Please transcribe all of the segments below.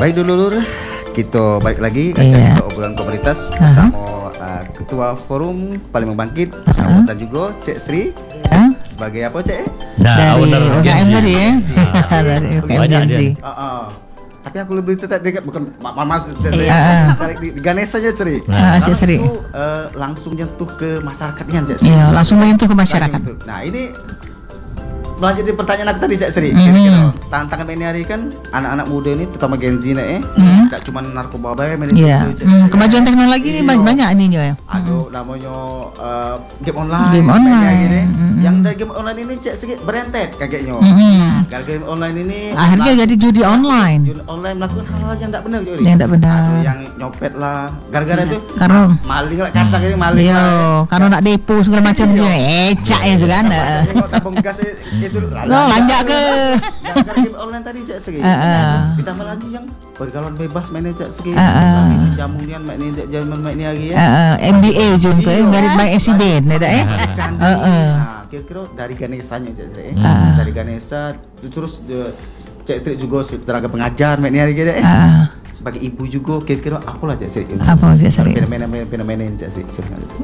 Baik dulur, kita balik lagi acara obrolan komunitas bersama Ketua Forum Palembang Bangkit bersama dan juga Cik Sri sebagai apa Cik? Dari UKM tadi ya. Dari UKM Genzi. Tapi aku lebih tetap dekat bukan mama tarik di Ganesha aja Sri. Cik Sri. Langsung nyentuh ke masyarakatnya Cik Sri. Iya, langsung menyentuh ke masyarakat. Nah, ini melanjutkan pertanyaan aku tadi Cak Sri. Kira-kira tantangan ini hari kan anak-anak muda ini terutama Gen Z tidak cuma narkoba bae kemajuan teknologi ini banyak ini ya. Aduh namanya game online. Yang dari game online ini Cak Sri berentet kakeknya. Gara game online ini akhirnya jadi judi online. Judi online melakukan hal-hal yang tidak benar jadi. Yang tidak benar. Aduh, yang nyopet lah. Gara-gara itu karena maling lah kasar gitu maling. Iya, karena nak depo segala macam ecak itu kan. Tengok tabung gas itu lanjak ke gara-gara game online tadi Cak Sri. Ditambah lagi yang pergaulan bebas mainnya Cak Sri. Jamuan main zaman main lagi ya. MBA juga merit by accident ada ya. Nah, kira-kira dari Ganesha-nya Cak Sri. Dari Ganesha terus Cak Sri juga tenaga pengajar main lagi ya. Sebagai ibu juga kira-kira apalah Cak Sri. Apa Cak Sri? Fenomena ini Cak Sri.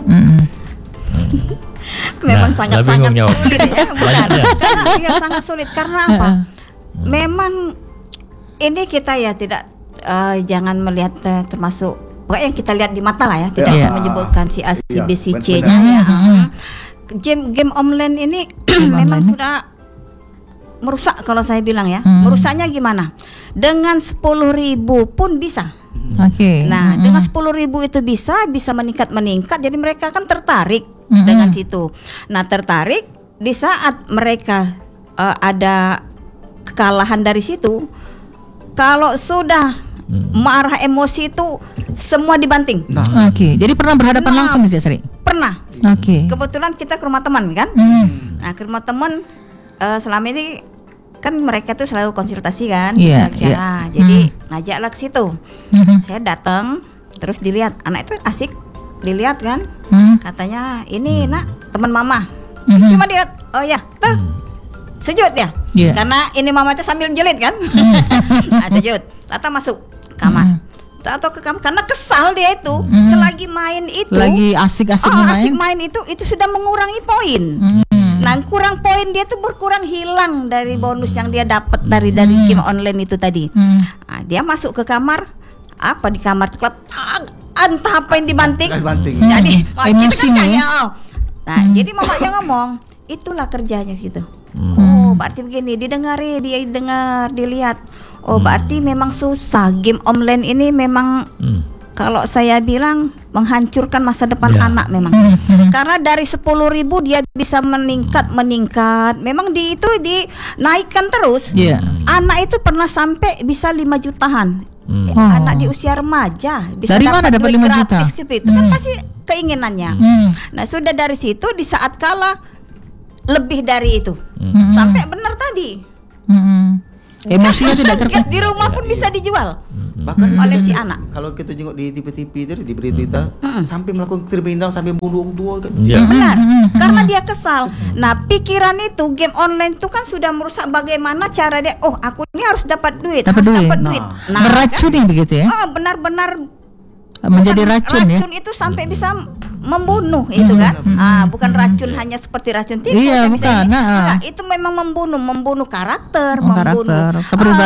Memang sangat-sangat sulit ya, karena sangat sulit karena apa? Memang ini kita ya tidak jangan melihat termasuk pokoknya yang kita lihat di mata lah ya, tidak usah menyebutkan si A, si B, si C-nya ya. Game online ini memang sudah merusak kalau saya bilang ya. Merusaknya gimana? Dengan 10.000 pun bisa. Nah, dengan 10.000 itu bisa meningkat. Jadi mereka kan tertarik dengan situ. Nah, tertarik di saat mereka ada kekalahan dari situ. Kalau sudah marah emosi itu semua dibanting. Jadi pernah berhadapan langsung nih Cak Sri? Pernah. Kebetulan kita ke rumah teman kan. Nah, ke rumah teman selama ini kan mereka tuh selalu konsultasi kan, jadi ngajaklah ke situ. Saya datang, terus dilihat anak itu asik, dilihat kan, katanya ini nak teman mama. Cuma dilihat, oh ya, tuh sujud ya, karena ini mama itu sambil jelit kan, sujud, atau masuk kamar. Atau ke kamar karena kesal dia itu selagi main itu lagi asik-asiknya main itu sudah mengurangi poin. Nah, kurang poin dia tuh berkurang hilang dari bonus yang dia dapat dari game online itu tadi. Nah, dia masuk ke kamar, apa di kamar entah apa yang dibanting. Jadi emosinya ya. Nah, jadi mamanya ngomong, itulah kerjanya gitu. Oh, berarti begini, dia dengar, dilihat. Oh, berarti memang susah game online ini memang kalau saya bilang menghancurkan masa depan anak memang. Karena dari 10.000 dia bisa meningkat. Memang itu dinaikkan terus. Anak itu pernah sampai bisa 5 jutaan. Anak di usia remaja bisa dari mana dapat 5 juta? Itu kan pasti keinginannya. Nah, sudah dari situ di saat kalah lebih dari itu. Sampai benar tadi. Emosinya tidak terkendali. Di rumah pun bisa dijual. Bahkan oleh si anak. Kalau kita tengok di TV itu di berita sampai melakukan kriminal sampai bunuh orang tua kan. Benar. Karena dia kesal. Nah, pikiran itu game online itu kan sudah merusak bagaimana cara dia. Oh, aku ini harus dapat duit. Nah, beracuni begitu ya. Benar-benar menjadi racun ya. Racun itu sampai bisa membunuh itu kan. Bukan racun hanya seperti racun tikus. Iya, bukan. Itu memang membunuh karakter, membunuh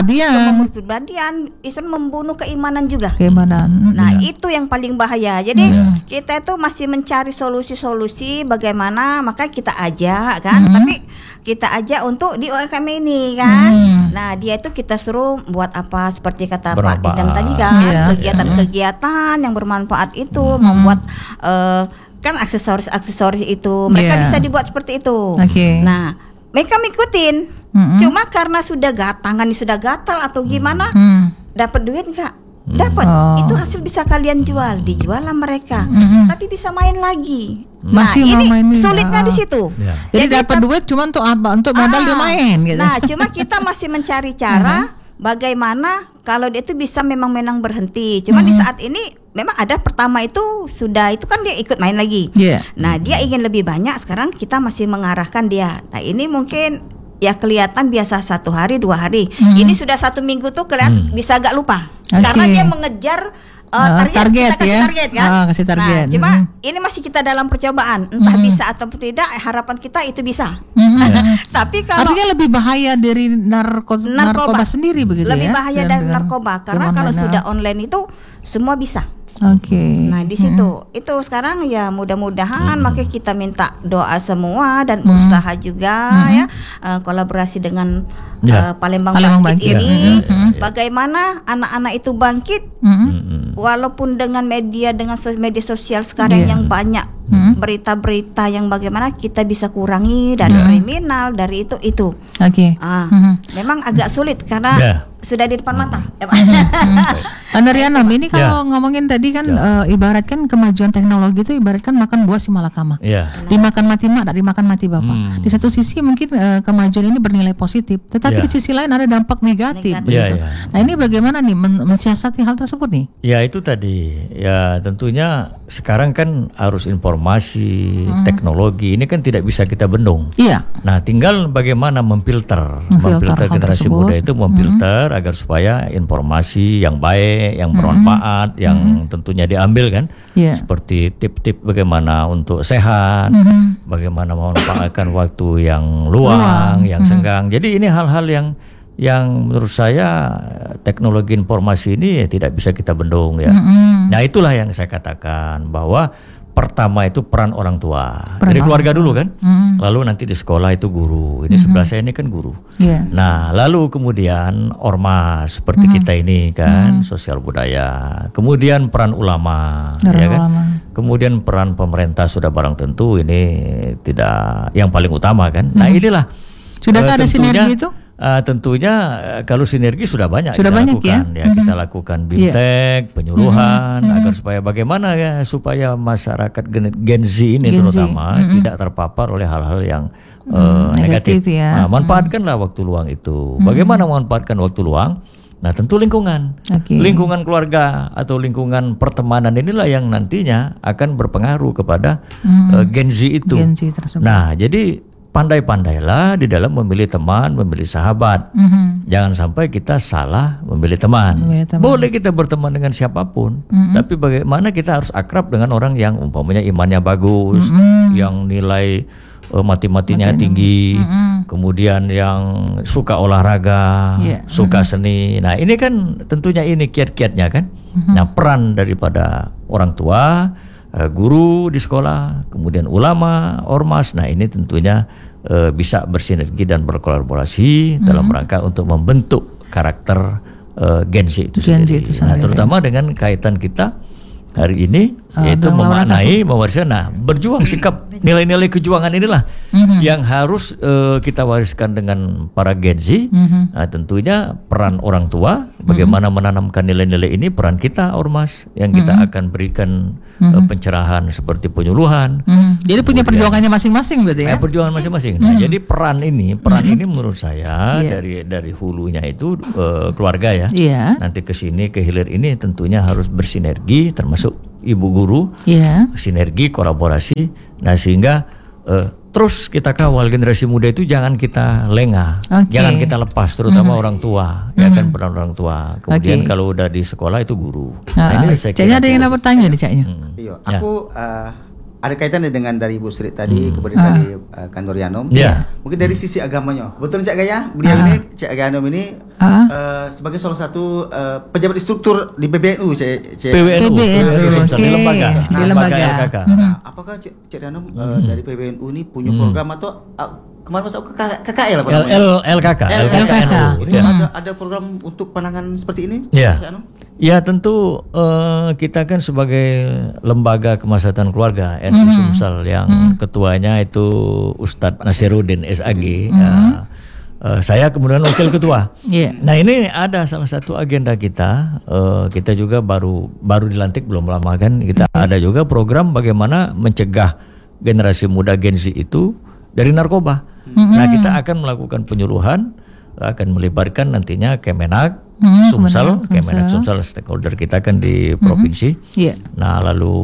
kepribadian, itu membunuh keimanan juga. Nah, itu yang paling bahaya. Jadi kita itu masih mencari solusi-solusi bagaimana, maka kita ajak kan. Tapi kita ajak untuk di UKM ini kan. Nah, dia itu kita suruh buat apa seperti kata Pak Idam tadi kan, kegiatan yang bermanfaat itu, membuat kan aksesoris itu mereka bisa dibuat seperti itu. Nah, mereka ngikutin. Cuma karena tangannya sudah gatal atau gimana, dapat duit enggak? Dapat. Itu hasil bisa kalian dijual lah mereka. Tapi bisa main lagi. Masih ini sulitnya di situ. Jadi dapat duit cuma untuk apa? Untuk modal dia main gitu. Nah, cuma kita masih mencari cara bagaimana kalau dia itu bisa memang berhenti. Cuma di saat ini memang ada pertama itu kan dia ikut main lagi. Nah, dia ingin lebih banyak, sekarang kita masih mengarahkan dia. Nah, ini mungkin ya kelihatan biasa 1 hari 2 hari. Ini sudah 1 minggu tuh kelihatan bisa agak lupa. Karena dia mengejar target, kita kasih ya. target kan. Kasih target. Nah, cuma ini masih kita dalam percobaan, entah bisa atau tidak. Harapan kita itu bisa. Tapi kalau artinya lebih bahaya dari narkoba sendiri begitu lebih ya? bahaya dari narkoba karena kalau sudah online itu semua bisa. Nah di situ itu sekarang ya mudah-mudahan makanya kita minta doa semua dan usaha juga ya, kolaborasi dengan Palembang Bangkit ini bagaimana anak-anak itu bangkit walaupun dengan media sosial sekarang yang banyak berita-berita yang bagaimana kita bisa kurangi dari kriminal dari itu. Memang agak sulit karena sudah di depan mata. Andarianam, ini kalau ngomongin tadi kan ibaratkan kemajuan teknologi itu ibaratkan makan buah si malakama. Dimakan mati mak, tak dimakan mati bapak. Di satu sisi mungkin kemajuan ini bernilai positif, tetapi di sisi lain ada dampak negatif. Begitu. Nah ini bagaimana nih mensiasati hal tersebut nih? Ya itu tadi, ya tentunya sekarang kan arus informasi, teknologi ini kan tidak bisa kita bendung. Nah tinggal bagaimana memfilter generasi muda itu memfilter agar supaya informasi yang baik, yang bermanfaat, yang tentunya diambil kan, seperti tip-tip bagaimana untuk sehat, bagaimana memanfaatkan waktu yang luang, yang senggang. Jadi ini hal-hal yang menurut saya teknologi informasi ini tidak bisa kita bendung ya. Nah itulah yang saya katakan bahwa pertama itu peran orang tua dari keluarga dulu kan, lalu nanti di sekolah itu guru. Ini sebelah saya ini kan guru. Nah lalu kemudian ormas seperti kita ini kan, sosial budaya. Kemudian peran ulama, ya kan. Kemudian peran pemerintah sudah barang tentu ini tidak yang paling utama kan. Nah inilah sudah ada sinergi itu. Tentunya kalau sinergi sudah banyak kita lakukan ya kita lakukan bimtek, penyuluhan agar supaya bagaimana ya supaya masyarakat Gen Z ini terutama tidak terpapar oleh hal-hal yang negatif. Nah, manfaatkanlah waktu luang itu. Bagaimana memanfaatkan waktu luang? Nah tentu lingkungan keluarga atau lingkungan pertemanan inilah yang nantinya akan berpengaruh kepada Gen Z itu. Nah jadi pandai-pandailah di dalam memilih teman, memilih sahabat. Jangan sampai kita salah memilih teman. Boleh kita berteman dengan siapapun, tapi bagaimana kita harus akrab dengan orang yang umpamanya imannya bagus, yang nilai mati-matinya tinggi, kemudian yang suka olahraga, suka seni. Nah ini kan tentunya ini kiat-kiatnya kan. Nah peran daripada orang tua, guru di sekolah, kemudian ulama, ormas. Nah ini tentunya bisa bersinergi dan berkolaborasi dalam rangka untuk membentuk karakter Gen Z itu sendiri. Nah terutama dengan kaitan kita hari ini yaitu memaknai mewariskan. Nah berjuang sikap nilai-nilai kejuangan inilah yang harus kita wariskan dengan para Gen Z. Nah tentunya peran orang tua bagaimana menanamkan nilai-nilai ini, peran kita ormas yang kita akan berikan pencerahan seperti penyuluhan. Jadi punya perjuangannya masing-masing berarti ya? Perjuangan masing-masing. Nah jadi peran ini menurut saya dari hulunya itu keluarga ya. Nanti ke sini ke hilir ini tentunya harus bersinergi termasuk ibu guru, sinergi, kolaborasi. Nah sehingga terus kita kawal generasi muda itu, jangan kita lengah, jangan kita lepas, terutama orang tua, ya kan peran orang tua. Kemudian kalau udah di sekolah itu guru. Nah, ini saya kira ada yang nak bertanya nih Caknya. Iya, aku ada kaitannya dengan dari Bu Sri tadi, kemudian dari Kantor Yanom. Mungkin dari sisi agamanya, betul Cak Gaya, beliau ini Cak Yanom ini sebagai salah satu pejabat struktur di PBNU, PBNU, di lembaga. Nah, apakah Cak Yanom dari PBNU ini punya program atau kemarin masuk ke KKL apa namanya? LKK. Itu ada program untuk penanganan seperti ini? Ya tentu kita kan sebagai lembaga kemaslahatan keluarga NU Sumsel yang ketuanya itu Ustadz Nasiruddin SAG. Saya kemudian wakil ketua. Nah ini ada salah satu agenda kita. Kita juga baru dilantik belum lama kan. Kita ada juga program bagaimana mencegah generasi muda Gen Z itu dari narkoba. Nah kita akan melakukan penyuluhan, akan melibatkan nantinya Kemenak, Sumsel, Kemenak Sumsel, stakeholder kita kan di provinsi. Nah, lalu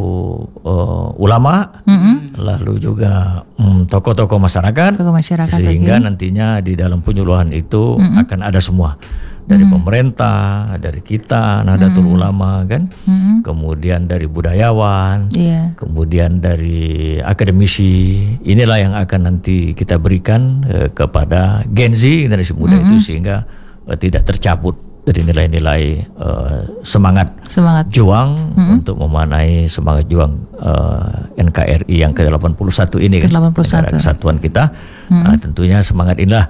ulama, lalu juga tokoh-tokoh masyarakat, sehingga nantinya di dalam penyuluhan itu akan ada semua. Dari pemerintah, dari kita, Nahdlatul Ulama kan, kemudian dari budayawan, kemudian dari akademisi. Inilah yang akan nanti kita berikan kepada Gen Z, generasi muda itu, sehingga tidak tercabut dari nilai-nilai semangat juang untuk memanai semangat juang NKRI yang ke-81 ini kan, negara kesatuan kita. Tentunya semangat inilah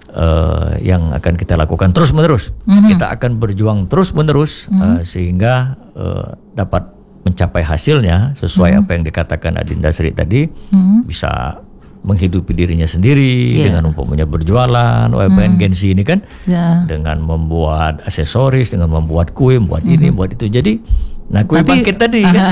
yang akan kita lakukan terus-menerus. Kita akan berjuang terus-menerus sehingga dapat mencapai hasilnya sesuai apa yang dikatakan Adinda Sri tadi, bisa menghidupi dirinya sendiri dengan umpamanya berjualan, UMKM Gen Z ini kan, dengan membuat aksesoris, dengan membuat kue, membuat ini, membuat itu. Jadi kue bangkit tadi kan.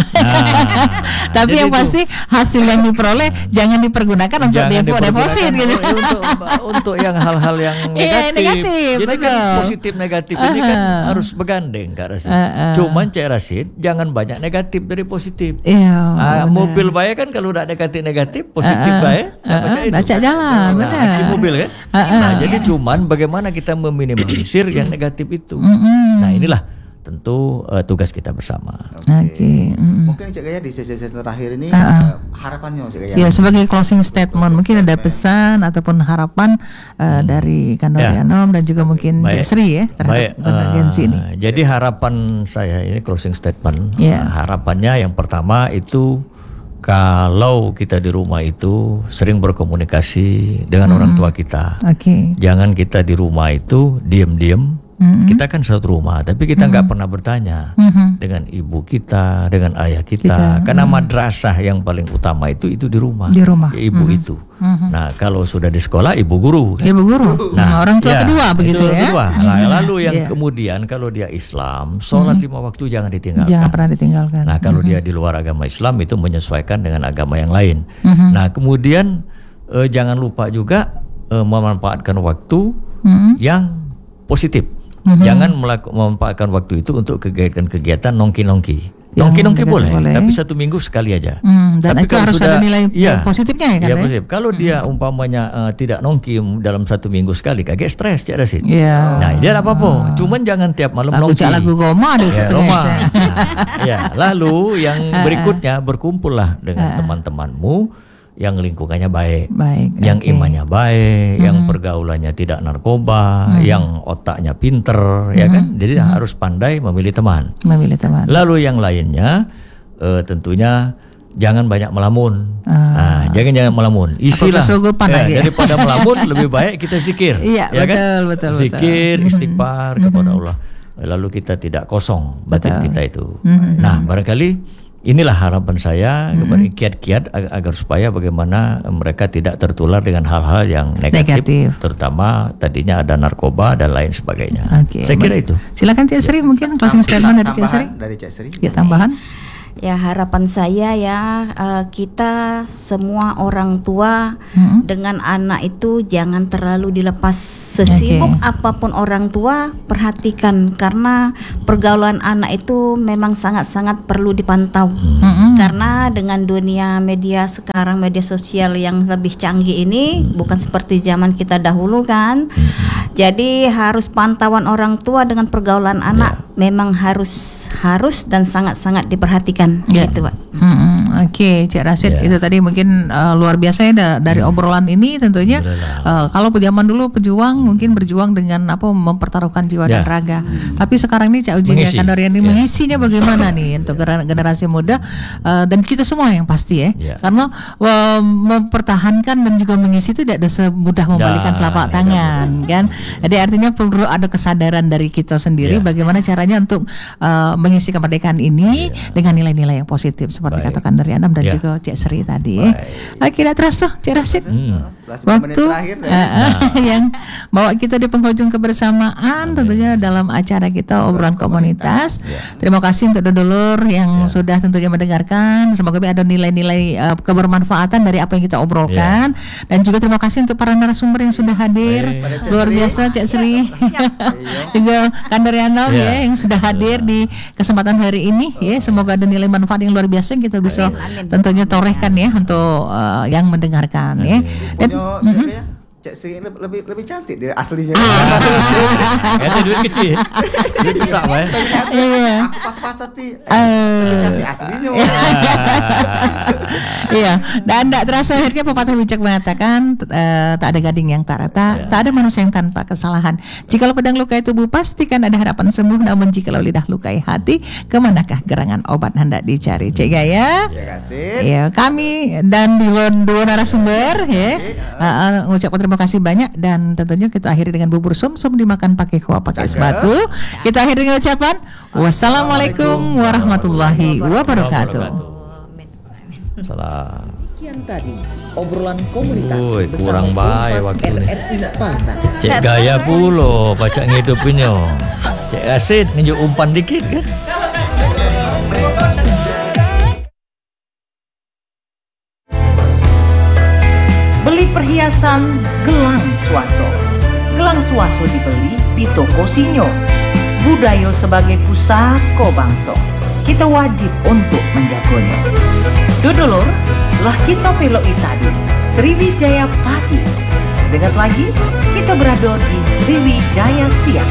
Tapi yang pasti hasil yang diperoleh jangan dipergunakan untuk deposit gitu. Untuk yang hal-hal yang negatif. Jadi kan positif negatif ini kan harus begandeng Kak Rasid. Cuman Cik Rasid jangan banyak negatif dari positif. Mobil baik kan kalau udah negatif positif baik. Baca jalan, benar. Mobil kan. Nah, jadi cuman bagaimana kita meminimalisir yang negatif itu. Nah, inilah tentu tugas kita bersama. Mungkin Cik Gaya di sesi terakhir ini harapannya Cik Gaya. Ya, sebagai closing statement mungkin ada pesan ataupun harapan dari Kandor Yanom dan juga mungkin Cik Sri ya terhadap Gen Z ini. Jadi harapan saya ini closing statement. Harapannya yang pertama itu kalau kita di rumah itu sering berkomunikasi dengan orang tua kita. Jangan kita di rumah itu diam-diam. Kita kan satu rumah, tapi kita nggak pernah bertanya dengan ibu kita, dengan ayah kita. Karena madrasah yang paling utama itu di rumah. Ya, ibu itu. Nah, kalau sudah di sekolah, ibu guru. Ibu guru. Nah, orang tua kedua begitu ya. Nah, lalu yang kemudian kalau dia Islam, sholat 5 waktu jangan ditinggalkan. Jangan pernah ditinggalkan. Nah, kalau dia di luar agama Islam itu menyesuaikan dengan agama yang lain. Nah, kemudian jangan lupa juga memanfaatkan waktu yang positif. Jangan memanfaatkan waktu itu untuk kegiatan nongki-nongki. Nongki-nongki boleh, tapi 1 minggu sekali aja. Dan tapi itu harus ada nilai positifnya ya kan? Ya, positif. Kalau dia umpamanya tidak nongki dalam 1 minggu sekali, kaget stres Cik Rasid. Nah, dia apa-apa. Cuman jangan tiap malam nongki. Lagu Roma deh Lalu yang berikutnya berkumpullah dengan teman-temanmu yang lingkungannya baik, yang imannya baik, yang pergaulannya tidak narkoba, yang otaknya pinter, ya kan? Jadi harus pandai memilih teman. Lalu yang lainnya tentunya jangan banyak melamun. Jangan melamun. Isilah daripada melamun lebih baik kita zikir. Ya kan? Betul. Zikir, istighfar kepada Allah. Lalu kita tidak kosong batin kita itu. Nah, barangkali inilah harapan saya kepada kiat-kiat agar supaya bagaimana mereka tidak tertular dengan hal-hal yang negatif. Terutama tadinya ada narkoba dan lain sebagainya. Saya kira itu. Silakan Cik Sri, mungkin closing statement dari Cik Sri. Dari Cik Sri. Ya, tambahan. Ya, harapan saya ya kita semua orang tua dengan anak itu jangan terlalu dilepas. Sesibuk apapun orang tua, perhatikan karena pergaulan anak itu memang sangat-sangat perlu dipantau. Karena dengan dunia media sekarang, media sosial yang lebih canggih ini bukan seperti zaman kita dahulu kan. Jadi harus pantauan orang tua dengan pergaulan anak memang harus dan sangat-sangat diperhatikan gitu, Pak. Cik Rasid, itu tadi mungkin luar biasa ya dari obrolan ini tentunya. Kalau zaman dulu pejuang mungkin berjuang dengan mempertaruhkan jiwa dan raga. Tapi sekarang ini Cak Ujing ya Kandor ini mengisinya bagaimana nih untuk generasi muda dan kita semua yang pasti ya. Karena mempertahankan dan juga mengisi itu tidak semudah membalikan telapak tangan kan. Jadi artinya perlu ada kesadaran dari kita sendiri bagaimana caranya untuk mengisi kemerdekaan ini dengan nilai-nilai yang positif seperti kata Kandor Yanom dan juga Cik Sri tadi. Tidak terasa Cik Rasid. waktu yang bawa kita di penghujung kebersamaan tentunya dalam acara kita obrolan komunitas. Terima kasih untuk dulur yang sudah tentunya mendengarkan. Semoga ada nilai-nilai kebermanfaatan dari apa yang kita obrolkan. Dan juga terima kasih untuk para narasumber yang sudah hadir. Luar biasa Cak Sri. Juga Kandoriano yang sudah hadir di kesempatan hari ini ya. Semoga ada nilai manfaat yang luar biasa yang kita bisa tentunya torehkan ya untuk yang mendengarkan ya. Dan Cak Sri lebih cantik dari aslinya. Kata duit kecil. Duit besar ya. Aku pas-pas hati. Lebih cantik aslinya. Iya, dan tidak terasa akhirnya pepatah bijak mengatakan tak ada gading yang tak rata, tak ada manusia yang tanpa kesalahan. Jikalau pedang lukai tubuh pastikan ada harapan sembuh, namun jikalau lidah lukai hati, kemanakah gerangan obat hendak dicari? Cik Gaya. Terima kasih. Ya, kami dan dua narasumber mengucapkan terima kasih banyak dan tentunya kita akhiri dengan bubur sum-sum dimakan pakai kuah pakai es batu. Kita akhiri dengan ucapan wassalamualaikum warahmatullahi wabarakatuh. Salah. Sekian tadi obrolan komunitas kurang baik waktu RRI Pantan. Cek Gaya pulo baca ngidupinnya. Cek Asid nunjuk umpan dikit kan. Beli perhiasan Gelang Suaso. Gelang Suaso dibeli di toko Sinyo. Budaya sebagai pusako bangsa. Kita wajib untuk menjaganya. Dudulur, lah kita peloi tadi Sriwijaya pagi. Sedengat lagi kita berada di Sriwijaya siang.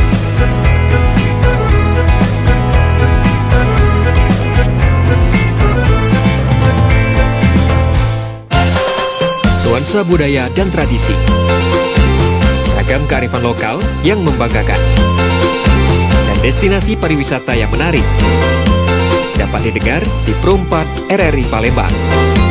Nuansa budaya dan tradisi, ragam kearifan lokal yang membanggakan, dan destinasi pariwisata yang menarik dapat didengar di Pro 4 RRI Palembang.